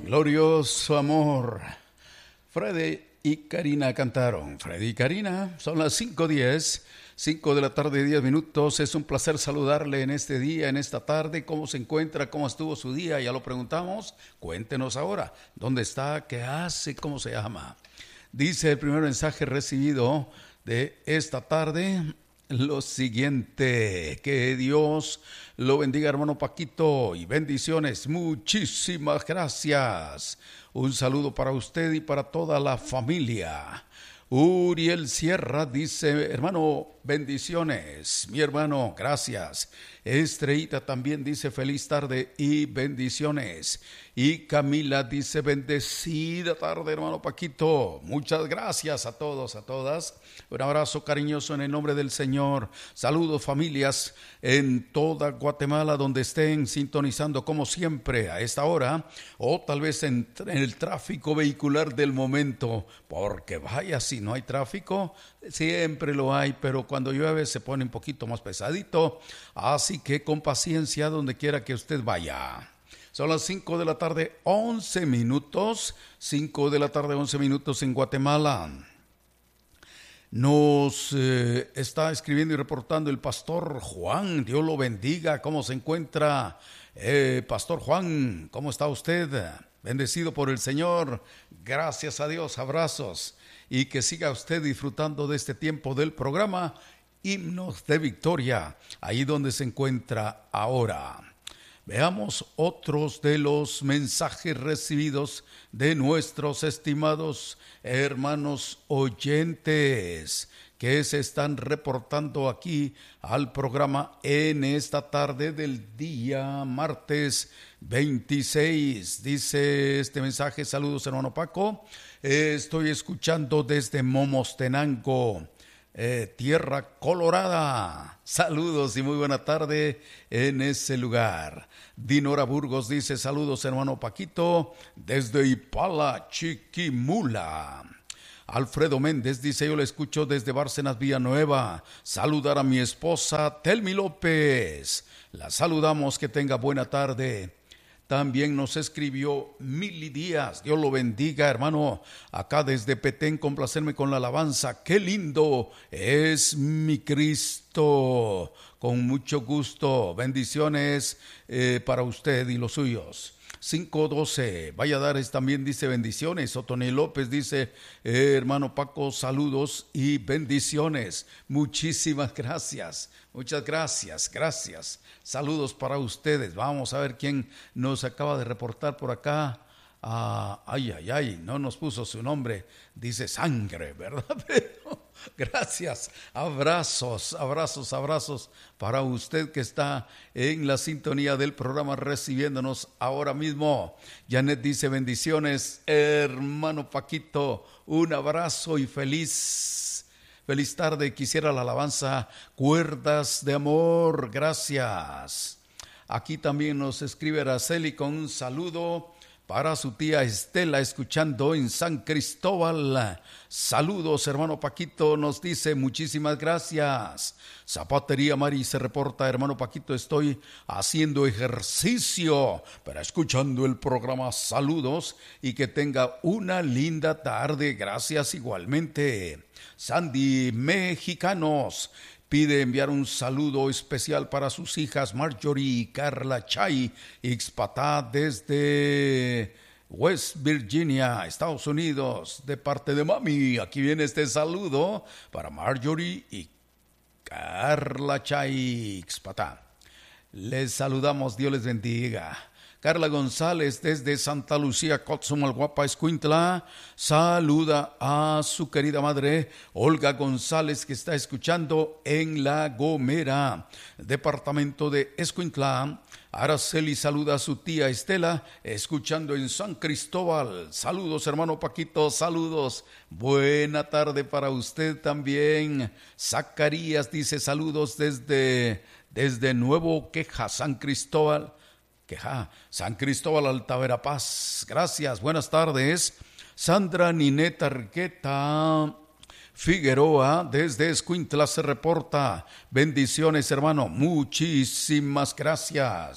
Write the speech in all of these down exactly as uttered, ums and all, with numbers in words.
Glorioso amor. Freddy y Karina cantaron. Freddy y Karina, son las cinco diez, cinco de la tarde, diez minutos. Es un placer saludarle en este día, en esta tarde. ¿Cómo se encuentra? ¿Cómo estuvo su día? Ya lo preguntamos. Cuéntenos ahora. ¿Dónde está? ¿Qué hace? ¿Cómo se llama? Dice el primer mensaje recibido de esta tarde lo siguiente: que Dios lo bendiga, hermano Paquito, y bendiciones. Muchísimas gracias. Un saludo para usted y para toda la familia. Uriel Sierra dice: hermano, bendiciones. Mi hermano, gracias. Estrellita también dice: feliz tarde y bendiciones. Y Camila dice: bendecida tarde, hermano Paquito. Muchas gracias a todos, a todas. Un abrazo cariñoso en el nombre del Señor. Saludos, familias en toda Guatemala, donde estén sintonizando como siempre a esta hora, o tal vez en, en el tráfico vehicular del momento, porque vaya, si no hay tráfico, siempre lo hay, pero cuando llueve se pone un poquito más pesadito, así que con paciencia donde quiera que usted vaya. Son las cinco de la tarde, once minutos, cinco de la tarde, once minutos en Guatemala. Nos eh, está escribiendo y reportando el pastor Juan. Dios lo bendiga. ¿Cómo se encuentra, eh, pastor Juan? ¿Cómo está usted? Bendecido por el Señor. Gracias a Dios. Abrazos. Y que siga usted disfrutando de este tiempo del programa Himnos de Victoria, ahí donde se encuentra ahora. Veamos otros de los mensajes recibidos de nuestros estimados hermanos oyentes que se están reportando aquí al programa en esta tarde del día martes veintiséis. Dice este mensaje: saludos, hermano Paco, eh, estoy escuchando desde Momostenango, Eh, Tierra Colorada. Saludos y muy buena tarde en ese lugar. Dinora Burgos dice: saludos, hermano Paquito, desde Ipala, Chiquimula. Alfredo Méndez dice: yo le escucho desde Bárcenas, Villanueva. Saludar a mi esposa Telmi López. La saludamos, que tenga buena tarde. También nos escribió Mili Díaz. Dios lo bendiga, hermano. Acá desde Petén, complacerme con la alabanza. ¡Qué lindo es mi Cristo! Con mucho gusto. Bendiciones eh, para usted y los suyos. cinco doce. Valladares también dice: bendiciones. Otoni López dice: eh, hermano Paco, saludos y bendiciones. Muchísimas gracias. Muchas gracias, gracias. Saludos para ustedes. Vamos a ver quién nos acaba de reportar por acá. Ah, ay, ay, ay, no nos puso su nombre. Dice Sangre, ¿verdad? Pero gracias. Abrazos, abrazos, abrazos para usted que está en la sintonía del programa recibiéndonos ahora mismo. Janet dice: bendiciones, hermano Paquito. Un abrazo y feliz Feliz tarde. Quisiera la alabanza Cuerdas de Amor. Gracias. Aquí también nos escribe Araceli con un saludo para su tía Estela, escuchando en San Cristóbal. Saludos, hermano Paquito, nos dice: muchísimas gracias. Zapatería Mari se reporta: hermano Paquito, estoy haciendo ejercicio, pero escuchando el programa. Saludos y que tenga una linda tarde. Gracias igualmente. Sandy Mexicanos pide enviar un saludo especial para sus hijas Marjorie y Carla Chay Ixpatá desde West Virginia, Estados Unidos, de parte de mami. Aquí viene este saludo para Marjorie y Carla Chay Ixpatá. Les saludamos, Dios les bendiga. Carla González desde Santa Lucía, Cotzumalguapa, Escuintla, saluda a su querida madre Olga González, que está escuchando en La Gomera, departamento de Escuintla. Araceli saluda a su tía Estela, escuchando en San Cristóbal. Saludos, hermano Paquito, saludos. Buena tarde para usted también. Zacarías dice: saludos desde, desde Nuevo Queja, San Cristóbal. Queja, San Cristóbal, Alta Verapaz. Gracias, buenas tardes. Sandra Nineta Riqueta Figueroa desde Escuintla se reporta: bendiciones, hermano, muchísimas gracias.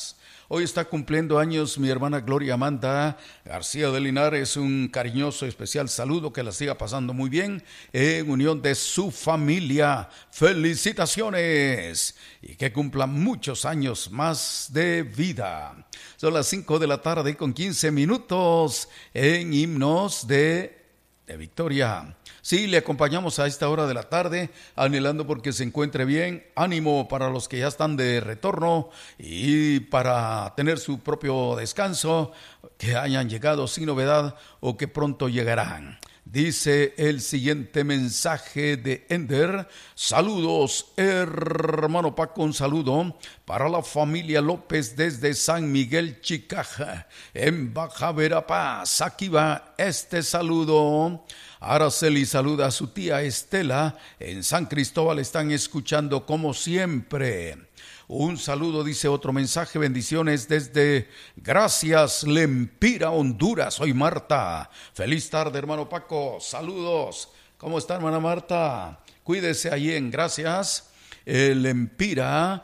Hoy está cumpliendo años mi hermana Gloria Amanda García de Linares. Un cariñoso, especial saludo, que la siga pasando muy bien en unión de su familia. Felicitaciones y que cumpla muchos años más de vida. Son las cinco de la tarde con quince minutos en Himnos de, de Victoria. Sí, le acompañamos a esta hora de la tarde, anhelando porque se encuentre bien. Ánimo para los que ya están de retorno y para tener su propio descanso, que hayan llegado sin novedad o que pronto llegarán. Dice el siguiente mensaje de Ender: saludos, hermano Paco, un saludo para la familia López desde San Miguel Chicaja, en Baja Verapaz. Aquí va este saludo. Araceli saluda a su tía Estela en San Cristóbal, están escuchando como siempre. Un saludo, dice otro mensaje, bendiciones desde Gracias, Lempira, Honduras. Soy Marta. Feliz tarde, hermano Paco. Saludos. ¿Cómo está, hermana Marta? Cuídese ahí en Gracias, eh, Lempira,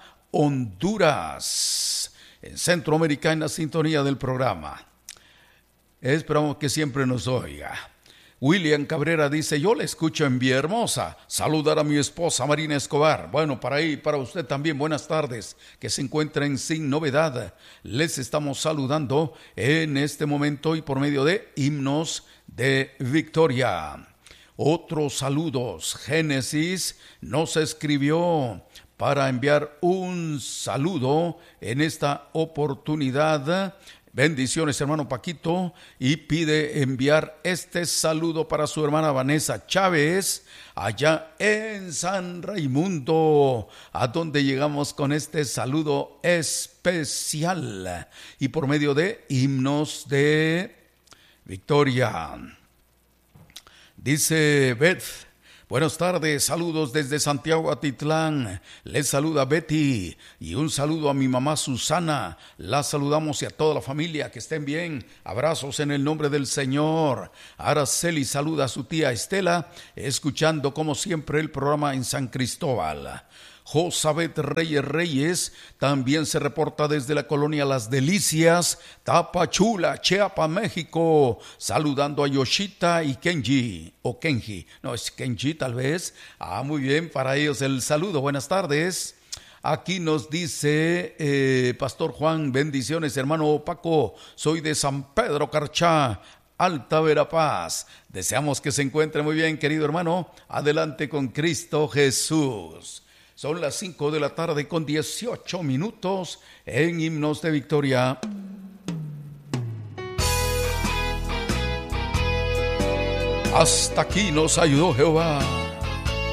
Honduras, en Centroamérica, en la sintonía del programa. Esperamos que siempre nos oiga. William Cabrera dice: yo le escucho en Villahermosa. Saludar a mi esposa Marina Escobar. Bueno, para ahí, para usted también, buenas tardes. Que se encuentren sin novedad. Les estamos saludando en este momento y por medio de Himnos de Victoria. Otros saludos. Génesis nos escribió para enviar un saludo en esta oportunidad. Bendiciones, hermano Paquito, y pide enviar este saludo para su hermana Vanessa Chávez, allá en San Raimundo, a donde llegamos con este saludo especial y por medio de Himnos de Victoria. Dice Beth: buenas tardes, saludos desde Santiago Atitlán. Les saluda Betty y un saludo a mi mamá Susana. La saludamos y a toda la familia, que estén bien. Abrazos en el nombre del Señor. Araceli saluda a su tía Estela, escuchando como siempre el programa en San Cristóbal. Josabet Reyes Reyes también se reporta desde la colonia Las Delicias, Tapachula, Chiapas, México, saludando a Yoshita y Kenji, o Kenji, no es Kenji tal vez. Ah, muy bien, para ellos el saludo, buenas tardes. Aquí nos dice eh, Pastor Juan: bendiciones, hermano Paco, soy de San Pedro Carchá, Alta Verapaz. Deseamos que se encuentre muy bien, querido hermano. Adelante con Cristo Jesús. Son las cinco de la tarde con dieciocho minutos en Himnos de Victoria. Hasta aquí nos ayudó Jehová.